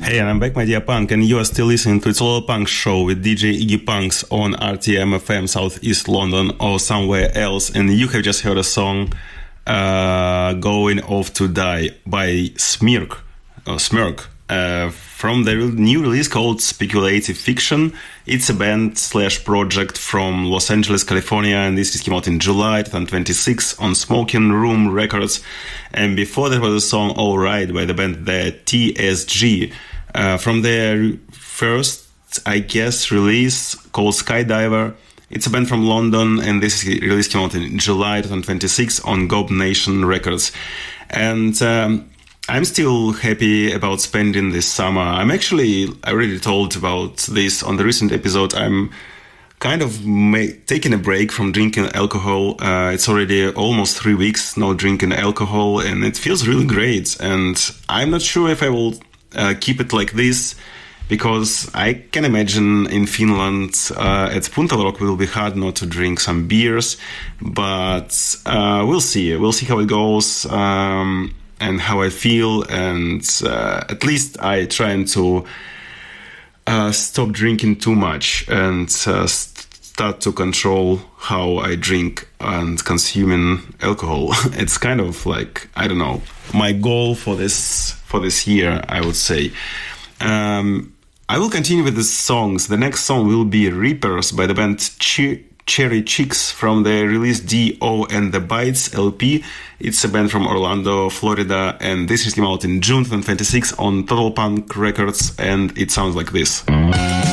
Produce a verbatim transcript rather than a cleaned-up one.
Hey, and I'm back, my dear punk, and you are still listening to It's All a Punk Show with D J Iggy Punks on R T M F M, Southeast London, or somewhere else. And you have just heard a song, uh, Going Off to Die by Smirk, or Smirk, uh, from their new release called Speculative Fiction. It's a band slash project from Los Angeles, California, and this came out in July twenty twenty-six on Smoking Room Records. And before that was a song All Right by the band the T S G. Uh, from their first, I guess, release called Skydiver. It's a band from London, and this release came out in July twenty twenty-six on Gob Nation Records. And um, I'm still happy about spending this summer. I'm actually, I already told about this on the recent episode, I'm kind of ma- taking a break from drinking alcohol. Uh, it's already almost three weeks not drinking alcohol, and it feels really great. And I'm not sure if I will Uh, keep it like this, because I can imagine in Finland uh, at Punta Rock will be hard not to drink some beers, but uh, we'll see. We'll see how it goes um, and how I feel, and uh, at least I trying to uh, stop drinking too much and uh, st- start to control how I drink and consuming alcohol. It's kind of like, I don't know, my goal for this for this year, I would say. Um, I will continue with the songs. The next song will be Reapers by the band Ch- Cherry Chicks from the release D O and the Bites L P. It's a band from Orlando, Florida, and this came out in June twenty twenty-six on Total Punk Records, and it sounds like this.